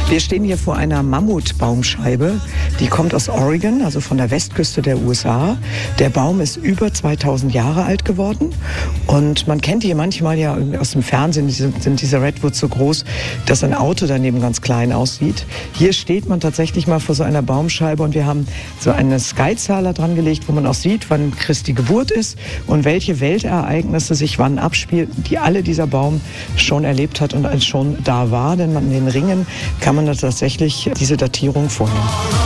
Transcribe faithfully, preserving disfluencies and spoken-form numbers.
Wir stehen hier vor einer Mammutbaumscheibe. Die kommt aus Oregon, also von der Westküste der U S A. Der Baum ist über zweitausend Jahre alt geworden. Und man kennt hier manchmal ja aus dem Fernsehen, sind diese Redwoods so groß, dass ein Auto daneben ganz klein aussieht. Hier steht man tatsächlich mal vor so einer Baumscheibe und wir haben so einen Skyzahler dran gelegt, wo man auch sieht, wann Christi Geburt ist und welche Weltereignisse sich wann abspielten, die alle dieser Baum schon erlebt hat und schon da war. Denn an den Ringen kann man da tatsächlich diese Datierung vornehmen.